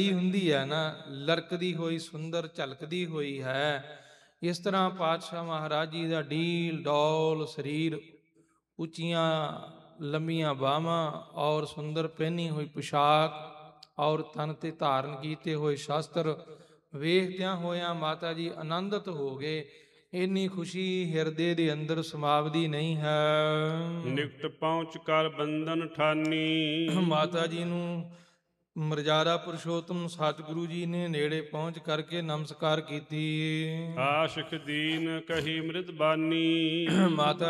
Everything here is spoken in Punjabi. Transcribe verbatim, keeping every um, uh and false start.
ਹੁੰਦੀ ਹੈ ਨਾ, ਲਰਕਦੀ ਹੋਈ ਸੁੰਦਰ ਝਲਕਦੀ ਹੋਈ ਹੈ। ਇਸ ਤਰ੍ਹਾਂ ਪਾਤਸ਼ਾਹ ਮਹਾਰਾਜ ਜੀ ਦਾ ਢੀਲ ਡੌਲ ਸਰੀਰ, ਉੱਚੀਆਂ ਲੰਮੀਆਂ ਬਾਹਾਂ ਔਰ ਸੁੰਦਰ ਪਹਿਨੀ ਹੋਈ ਪੁਸ਼ਾਕ ਔਰ ਤਨ ਤੇ ਧਾਰਨ ਕੀਤੇ ਹੋਏ ਸ਼ਸਤਰ ਵੇਖਦਿਆਂ ਹੋਇਆਂ ਮਾਤਾ ਜੀ ਆਨੰਦਿਤ ਹੋ ਗਏ। ਇੰਨੀ ਖੁਸ਼ੀ ਹਿਰਦੇ ਦੇ ਅੰਦਰ ਸਮਾਵਦੀ ਨਹੀਂ ਹੈ। ਨਿਕਟ ਪਹੁੰਚ ਕਰ ਬੰਧਨ ਠਾਨੀ। ਮਾਤਾ ਜੀ ਨੂੰ ਮਰਜ਼ਾਦਾ ਪੁਰਸ਼ੋਤਮ ਸਤਿਗੁਰੂ ਜੀ ਨੇ ਨੇੜੇ ਪਹੁੰਚ ਕਰਕੇ ਨਮਸਕਾਰ ਕੀਤੀ। ਆਸ਼ਿਕ ਦੀਨ ਕਹੀ ਮ੍ਰਿਤ ਬਾਨੀ। ਮਾਤਾ